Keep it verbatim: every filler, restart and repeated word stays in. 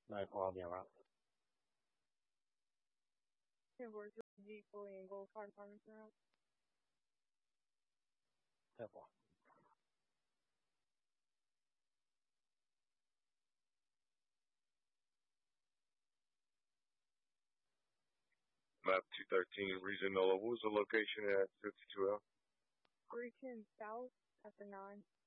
nine four电话。 ten four three G fully in gold fire department now. ten four. Map two thirteen, Region Nola. What was the location at fifty-two L? three ten south after nine.